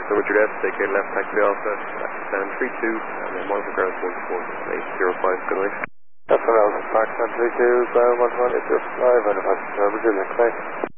So Richard F, take care, left taxi Alpha, stand 32, and then monitor ground 14805, good night. That's what I was, Park 132, ground 11805, and if I can Virginia, okay.